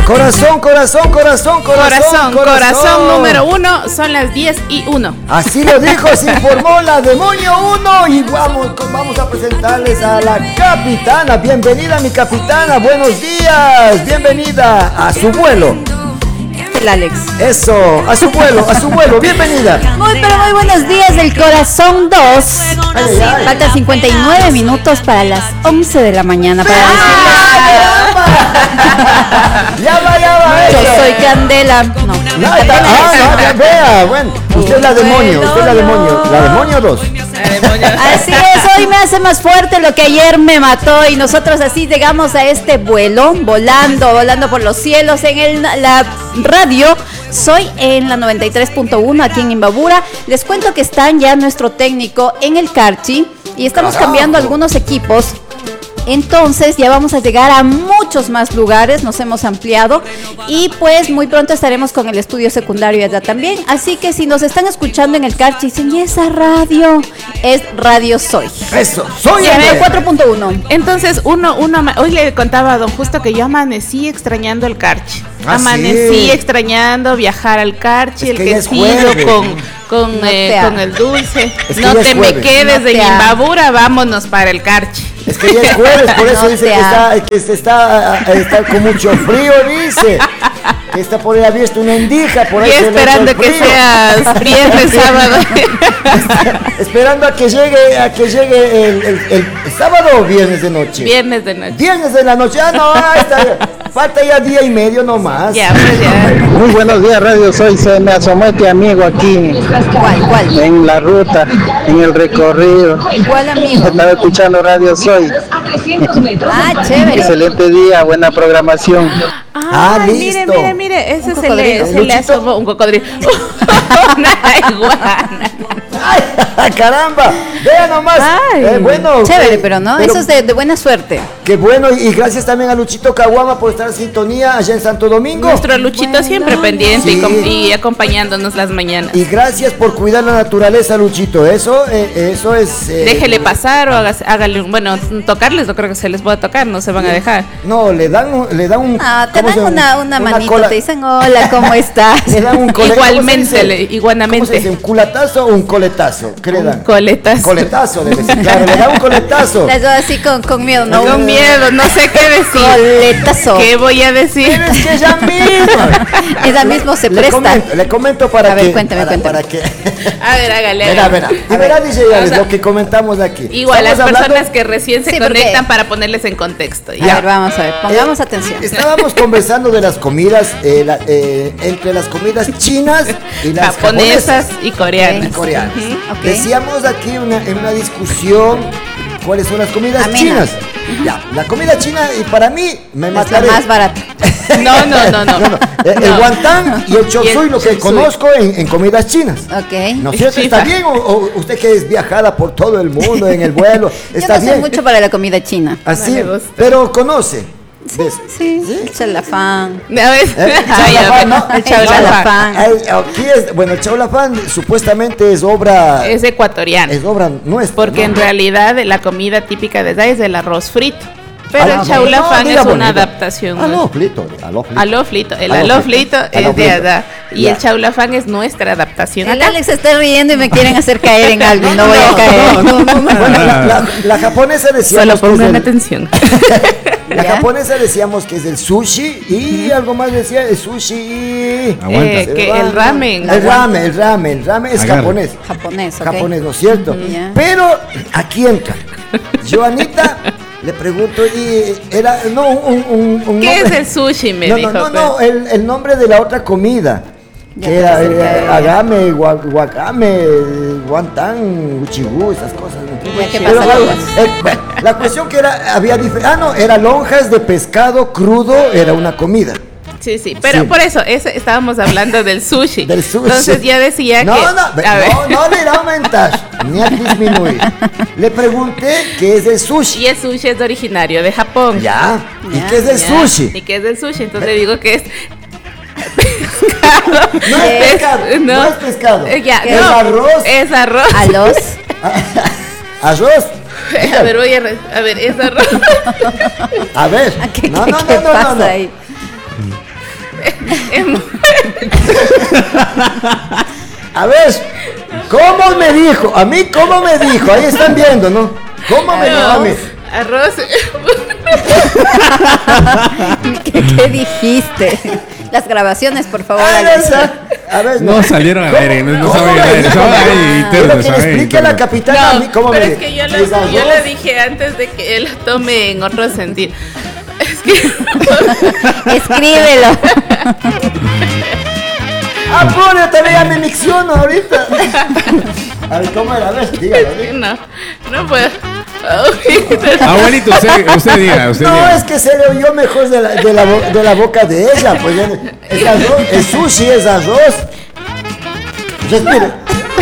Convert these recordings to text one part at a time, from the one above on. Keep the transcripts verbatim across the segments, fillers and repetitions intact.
Corazón, corazón, corazón, corazón, corazón, corazón, corazón número uno, son las diez y uno. Así lo dijo, se informó la Demonio uno y vamos, vamos a presentarles a la capitana. Bienvenida, mi capitana, buenos días, bienvenida a su vuelo. El Alex. Eso, a su vuelo, a su vuelo, bienvenida. Muy, pero muy buenos días del Corazón dos. Ay, ay. Faltan cincuenta y nueve minutos para las once de la mañana. Para Ya va, ya va. Yo eso. soy Candela. No, No, está- ah, no, ya vea, bueno, usted es la demonio, usted es la demonio, la demonio dos. Así es, hoy me hace más fuerte lo que ayer me mató y nosotros así llegamos a este vuelo, volando, volando por los cielos en el, la radio. Soy en la noventa y tres punto uno aquí en Imbabura. Les cuento que están ya nuestro técnico en el Carchi y estamos Carajo. cambiando algunos equipos. Entonces ya vamos a llegar a muchos más lugares, nos hemos ampliado y pues muy pronto estaremos con el estudio secundario allá también. Así que si nos están escuchando en el Carchi y dicen, ¿y esa radio? Es Radio Soy. Eso, soy noventa y el cuatro punto uno. Entonces, uno, uno, ama- hoy le contaba a don Justo que yo amanecí extrañando el Carchi. Ah, amanecí sí. extrañando viajar al Carchi, Es el que ya es quesillo jueves. con, con, No eh, te con ha- el dulce. Es que No ya es te me jueves. quedes No en te ha- Imbabura, vámonos para el Carchi. Es que ya es jueves, por eso No dice te que ha- está, que se está, está con mucho frío, dice. Que está por ahí abierto una endija, por ahí Y se le echa esperando el que frío. seas viernes, sábado. Esperando a que llegue, a que llegue el, el, el sábado o viernes de noche. Viernes de noche. Viernes de la noche, ah no, ahí está, falta ya día y medio nomás. Ya, pues ya. Muy buenos días, Radio Soy. Se me asomó este amigo aquí ¿Cuál, cuál? en la ruta, en el recorrido. ¿Cuál amigo? Estaba escuchando Radio Soy. Ah, chévere. Excelente día, buena programación. Ah, mire, listo. mire, mire, ese Un se le, cocodrilo. se le Luchito. asomó un cocodrilo. Una iguana. Ay, caramba, vea nomás. Ay. Eh, bueno, Chévere, eh, pero no, eso es de, de buena suerte. Qué bueno, y gracias también a Luchito Caguama por estar en sintonía allá en Santo Domingo. Nuestro Luchito siempre pendiente y, Sí. com- y acompañándonos las mañanas. Y gracias por cuidar la naturaleza, Luchito. Eso, eh, eso es. eh, Déjele pasar o hágase- hágale un, bueno, tocarles, no creo que se les pueda tocar, no se van a dejar. No, le dan, un- le dan un. Ah, te ¿cómo dan se llama? una, una manito, cola- te dicen, hola, ¿cómo estás? Le dan un cole- Igualmente, ¿cómo se dice? le- igualmente. ¿Cómo se dice? ¿Un culatazo o un coletazo? ¿Qué le dan? Coletas. Coletazo, debe ser. Claro, le dan un coletazo. Las dos así con, con miedo, ¿no? Con miedo, no sé qué decir. Coletazo. ¿Qué voy a decir? Tienes que ella misma. Ella mismo se Le presta. comento, le comento para A ver, que. cuéntame, para, cuéntame. para que. A ver, hágale. Verá, hágale. verá. Y verá, D J Alex, O sea, lo que comentamos aquí. Igual, las Estamos personas hablando- que recién se Sí, porque- conectan para ponerles en contexto. A Ya. ver, vamos a ver, pongamos Eh, atención. Estábamos conversando de las comidas, eh, la- eh, entre las comidas chinas y las Japonesas japonesas y y coreanas. coreanas. Ok. Decíamos aquí una, en una discusión cuáles son las comidas Amena. chinas. Ya, la comida china y para mí me Es la mataré. más barata. No, no, no, no. No, no, El, el No. guantán y el chop Y el suey, lo que chop suey. conozco en, en comidas chinas. Ok. ¿No es cierto? Sí, ¿Está fa- bien? O, o usted que es viajada por todo el mundo en el vuelo, Yo ¿está no soy bien? mucho para la comida china. Así, No me gusta. pero conoce. ¿Ves? Sí, el chalafán. A ver. ¿Eh? Ay, a ver. Chaulafán, ¿no? El El chaulafán. chaulafán. Ay, aquí es, bueno, el chaulafán supuestamente es obra, Es ecuatoriano. es obra nuestra. Porque ¿no? en realidad la comida típica de allá es el arroz frito. Pero Ah, el chaulafán no, diga es una bonito. adaptación. Aló, flito, aló, flito. Aló frito. El Aló aló frito. frito Aló es de frito. allá. Y Ya. el chaulafán es nuestra adaptación. El acá. Alex está riendo y me quieren hacer caer en algo y no voy a caer. Bueno, la, la- la japonesa decíamos Solo que es pongan el- atención. la ¿Ya? japonesa decíamos que es el sushi y algo más decía el sushi y Aguanta. Eh, Se que va, el ¿no? ramen. El ramen, el ramen, el ramen es Agarra. japonés. Japonés, ok. Japonés, ¿no es cierto? Ya. Pero aquí entra. Joanita le pregunto y era no un, un, un ¿Qué nombre- es el sushi? Me no, dijo. no, no, pues. no, el, el nombre de la otra comida. Ya, Que era pero sí, eh, ya. agame, gua- guacame, guantán, uchigú, esas cosas. ¿no? Ya, ¿qué Pero, pasa, bueno, pues? eh, bueno, la cuestión que era, había diferencia. Ah, no, era lonjas de pescado crudo, era una comida. Sí, sí, pero Sí. por eso ese, estábamos hablando del sushi. Del sushi. Entonces ya decía no, que. No, ve- a ver. no, no le irá a aumentar, ni a disminuir. Le pregunté qué es el sushi. Y el sushi es originario de Japón. Ya. ¿Y Ya, qué es el Ya. sushi? ¿Y qué es el sushi? Entonces le digo que es. No es Es- pescado, no, es pescado. Eh, ya, es no, arroz. Es arroz. A los. Arroz. A ver, voy a. re- A ver, es arroz. A ver. ¿Qué, no, qué- no, qué no, no, pasa no, no. ahí? A ver, ¿cómo me dijo? A mí, ¿cómo me dijo? Ahí están viendo, ¿no? ¿Cómo me dijo a mí? Arroz. ¿Qué, ¿Qué dijiste? Las grabaciones, por favor. Ah, Alex. a ver, no salieron al aire, no, no saben al aire. Quiero que le explique a la capitana no, a mí cómo pero me es que yo lo, yo lo dije antes de que él lo tome en otro sentido. Es que... Escríbelo. Apúrate, ya me micciono ahorita. A ver, ¿cómo era? A ver, dígalo. No, no puedo. Abuelito, usted, usted diga, usted no, diga. es que se le oyó mejor de la, de la, de la boca de ella. Pues es arroz, es sushi, es arroz. Respire.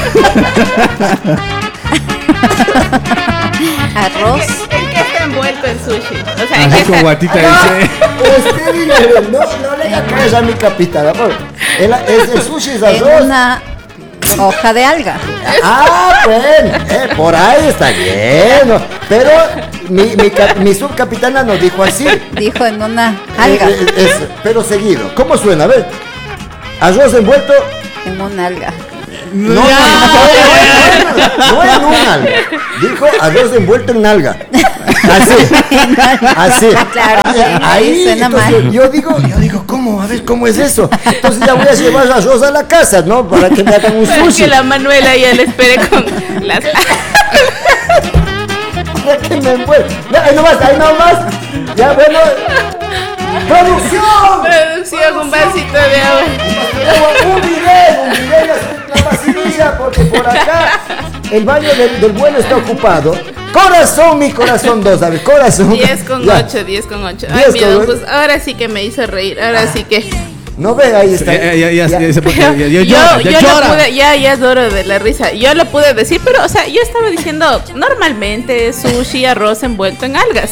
Arroz. ¿En qué está envuelto el sushi? O sea, Así con está... guatita No, dice. usted dígale, no, no le haga caso a mi capitana. Por favor. El, es el sushi, es En arroz. una hoja de alga. Ah, bueno, eh, por ahí está bien. ¿No? Pero mi, mi, cap- mi subcapitana nos dijo así. Dijo en una alga. Eh, eh, es- pero seguido. ¿Cómo suena? A ver. Arroz envuelto. En una alga. No, no, no, no, no en un alga. Dijo arroz envuelto en alga. Así. Así. Claro, sí, Ahí suena entonces, mal. yo digo, yo digo, ¿cómo? A ver, ¿cómo es eso? Entonces ya voy a llevar arroz a la casa, ¿no? Para que me hagan un Para sushi. que la Manuela ya le espere con las... Para que me envuelva. No, ahí nomás, ahí nomás. Ya, bueno. ¡Producción! Producción, un vasito de agua. Un video, un video, una vacinilla, porque por acá el baño del, del bueno está ocupado. Corazón, mi corazón dos, a ver, corazón. diez con Ya. ocho, diez con ocho. diez Ay, mira, con pues ahora sí que me hizo reír, ahora sí que... No ve, ahí está. Ya, ya, ya, ya, ya se puede- ya, ya yo llora, ya yo llora. lo pude, ya, ya lloro de la risa. Yo lo pude decir, pero, o sea, yo estaba diciendo normalmente sushi, arroz envuelto en algas.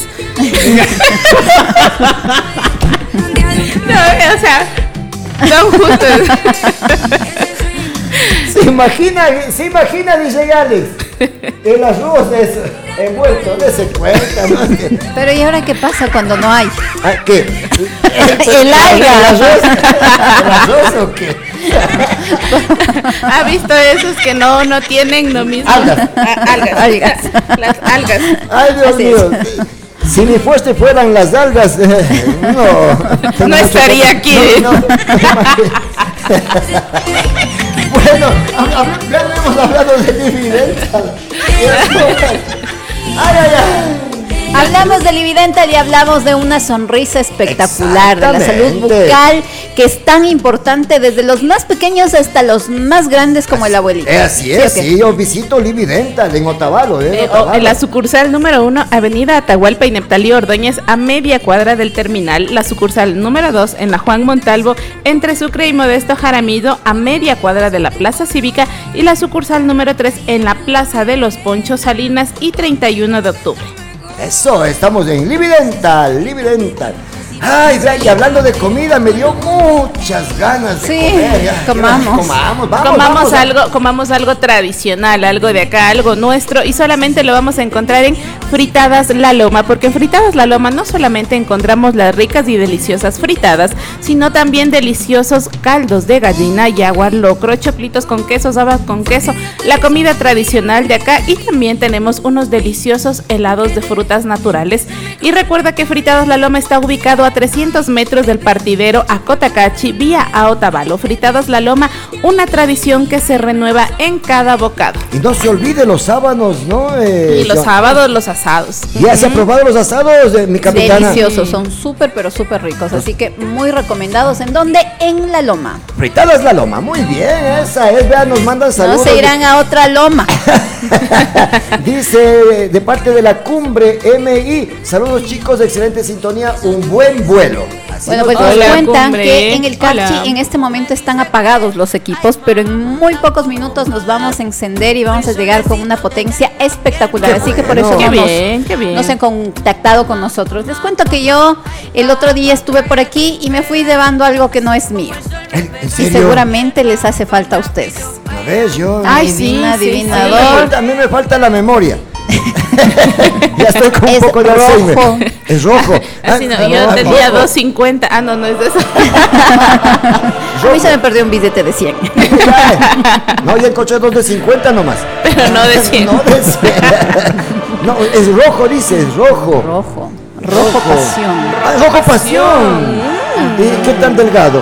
No, o sea, son justos. Se imagina, se imagina, dice Alex. El arroz es envuelto, dése cuenta, ¿no? Pero ¿y ahora qué pasa cuando no hay? Ah, ¿qué? El alga. ¿El arroz? ¿El arroz o qué? ¿Ha visto esos que no, no tienen lo mismo? Algas. Ah, algas. Algas. Las algas. Ay, Dios Así mío. Si ni fueste fueran las algas, eh, no. tengo No mucho estaría que- aquí. No, no, bueno, hab- hab- ya no hemos hablado de dividendos. Ay, ay, ay. Hablamos de Lividental y hablamos de una sonrisa espectacular, de la salud Exactamente. bucal, que es tan importante desde los más pequeños hasta los más grandes como el abuelito. Eh, así ¿Sí es, o qué? sí, yo visito Lividental en Otavalo, ¿eh? Eh, o en la sucursal número uno, Avenida Atahualpa y Neptalí Ordóñez, a media cuadra del terminal. La sucursal número dos, en la Juan Montalvo, entre Sucre y Modesto Jaramillo, a media cuadra de la Plaza Cívica. Y la sucursal número tres, en la Plaza de los Ponchos Salinas y treinta y uno de octubre. Eso, estamos en Lividental, Lividental. Ay, ya, y hablando de comida, me dio muchas ganas de Sí, comer. Ya, comamos. comamos, vamos, comamos vamos. algo, comamos algo tradicional, algo de acá, algo nuestro, y solamente lo vamos a encontrar en Fritadas La Loma, porque en Fritadas La Loma no solamente encontramos las ricas y deliciosas fritadas, sino también deliciosos caldos de gallina, yaguar, locro, choclitos con queso, habas con queso, la comida tradicional de acá, y también tenemos unos deliciosos helados de frutas naturales. Y recuerda que Fritadas La Loma está ubicado a trescientos metros del partidero a Cotacachi, vía a Otavalo. Fritadas La Loma, una tradición que se renueva en cada bocado. Y no se olvide los sábados, ¿no? Eh, Y los yo- sábados, los asados. ¿Ya se ha probado los asados, eh, mi capitana? Deliciosos, son súper, pero súper ricos. Así que muy recomendados. ¿En dónde? En La Loma. Fritadas La Loma, muy bien, esa es, vean, nos mandan No saludos. se irán a otra loma. Dice de parte de la Cumbre M I, saludos chicos, excelente sintonía, un buen vuelo. Así Bueno, nos pues nos Hola, cuentan Cumbre. que en el Carchi Hola. en este momento están apagados los equipos, pero en muy pocos minutos nos vamos a encender y vamos a llegar con una potencia espectacular. Qué Así que por bueno. eso Qué vamos, bien, qué bien. nos han contactado con nosotros. Les cuento que yo el otro día estuve por aquí y me fui llevando algo que no es mío. ¿En, en Y serio? seguramente les hace falta a ustedes. A ver, yo... Ay, sí, Adivina, sí, sí. adivinador. A mí me falta la memoria. Ya estoy con un Es poco de Alzheimer. rojo Es rojo. Así no, Ah, yo no, tenía rojo. dos cincuenta. Ah, no, no es eso. A mí se me perdió un billete de cien. No, y el coche dos de cincuenta nomás. Pero no de cien. No de cien. No, es rojo, dice, es rojo. Rojo. Rojo pasión. Ah, rojo pasión. ¿Y qué tan delgado?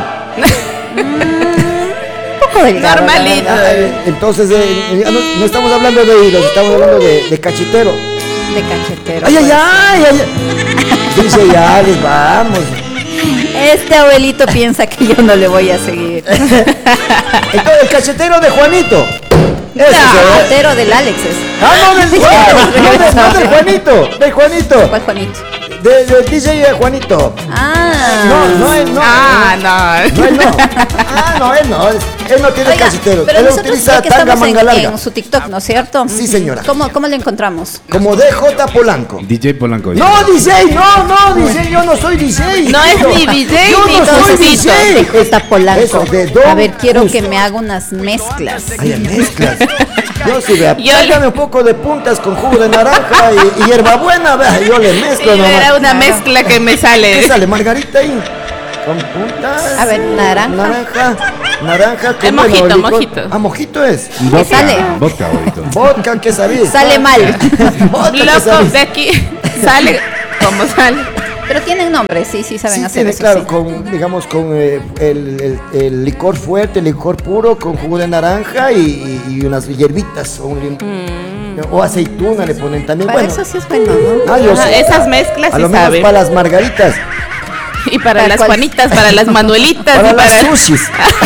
Un poco delgado. Normalito. Ah, eh, entonces, eh, eh, no, no estamos hablando de hilos, estamos hablando de, de cachetero. De cachetero. Ay, ay, pues. ay, ay, ay. Dice, ya, les vamos. Este abuelito piensa que yo no le voy a seguir. Entonces, el cachetero de Juanito. Ese se ve. Cachetero del Alex es. Ah, no, del, no, del- no, del Juanito, del Juanito. ¿Cuál Juanito? De- Del D J de Juanito. Ah. No, no, él no. Ah, no. No, él no. Ah, no, él no. Él no tiene Oiga, cachetero. pero Él nosotros utiliza sé que tanga estamos manga en, larga. en su TikTok, ¿no es cierto? Sí, señora. ¿Cómo, cómo le encontramos? Como D J Polanco. D J Polanco. No, D J, no, no, D J, yo no soy D J. No es Yo- ni D J yo ni no soy Toncito. D J. J. Polanco. Eso, de Don A ver, quiero Justo. que me haga unas mezclas. Ay, mezclas. Yo sí, vea, Yo le- tráigame un poco de puntas con jugo de naranja y, y hierbabuena, vea, yo le Sí, mezclo era nomás. una mezcla que me ¿Qué sale. sale, Margarita ahí? Con puntas. A ver, naranja. Naranja, naranja con Es mojito, licor. mojito. Ah, mojito es. Vodka, sale? vodka, abuelito. Vodka, ¿qué sabes? Sale mal. Vodka, ¿qué Loco, sabes? de aquí sale como sale. Pero tienen nombre, sí, sí saben Sí, hacer tiene, eso. claro, sí. con, digamos, con eh, el, el- el licor fuerte, el licor puro, con jugo de naranja y, y- y unas hierbitas o, un lim- o aceituna le ponen también. Para Bueno, eso sí es bueno, ¿no? ah, yo Ajá, sé. esas mezclas A sí lo menos saben. para las margaritas, Y para ¿Para las cuál? Juanitas, para las Manuelitas, para y las para, sushis.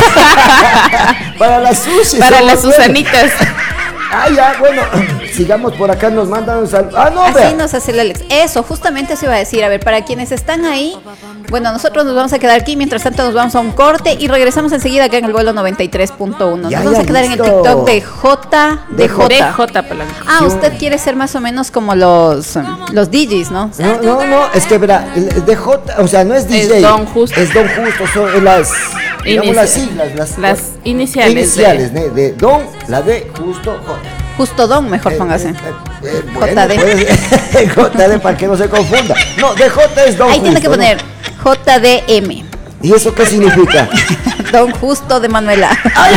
Para las sushis. para somos las buenos. Susanitas. Ah, ya, bueno, sigamos por acá, nos mandan un saludo. Ah, no, Así vea. nos hace el Alex. Eso, justamente se iba a decir. A ver, para quienes están ahí, bueno, nosotros nos vamos a quedar aquí. Mientras tanto, nos vamos a un corte y regresamos enseguida acá en el vuelo noventa y tres punto uno. Ya, Nos vamos ya, a quedar en el listo. TikTok de J. De De J. D J Polanco. Ah, usted quiere ser más o menos como los, los D Js, ¿no? No, no, no, es que verá, el el D J, o sea, no es D J. Es Don Justo. Es Don Justo, son las, digamos, Inici- las siglas. Las, las iniciales de- Iniciales, de, de Don, la D, Justo, J. Justo Don, mejor Eh, póngase. eh, eh, bueno, J D. pues, J D para que no se confunda. No, D J es Don Ahí tiene que Justo, ¿no? poner J D M. ¿Y eso qué significa? Don Justo de Manuela.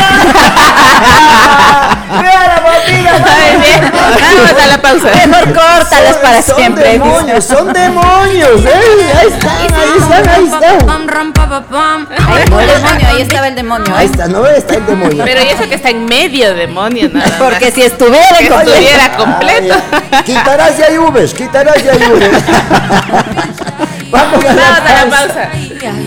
¡Vea la bombilla! Ay, bien. Vamos a la pausa. Mejor córtalas para son siempre. demonios, son demonios, ¿eh? Ahí están, ahí están, ahí están. Ahí está el demonio, ahí estaba el demonio. Ahí ¿eh? está, ¿no? Está el demonio. Pero y eso que está en medio demonio, nada más. Porque si estuviera Que completo. estuviera completo. Ay, ay. Quitarás ya Ubers, quitarás ya Ubers. Vamos a la Vamos a la pausa. pausa.